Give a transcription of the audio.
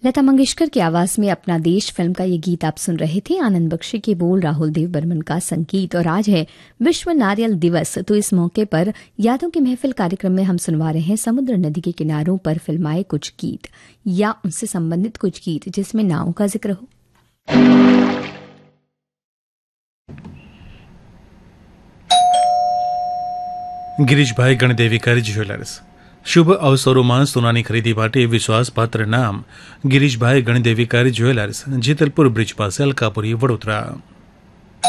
लता मंगेशकर की आवाज में अपना देश फिल्म का ये गीत आप सुन रहे थे। आनंद बख्शी के बोल, राहुल देव बर्मन का संगीत। और आज है विश्व नारियल दिवस, तो इस मौके पर यादों की महफिल कार्यक्रम में हम सुनवा रहे हैं समुद्र नदी के किनारों पर फिल्माए कुछ गीत या उनसे संबंधित कुछ गीत जिसमें नावों का जिक्र हो। गिरीशभाई गणदेवीकर ज्वेलर्स શુભ અવસરોમાં સોનાની ખરીદી માટે વિશ્વાસપાત્ર નામ ગિરીશભાઈ ગણદેવીકર જ્વેલર્સ, જેતલપુર બ્રિજ પાસે, અલકાપુરી, વડોદરા।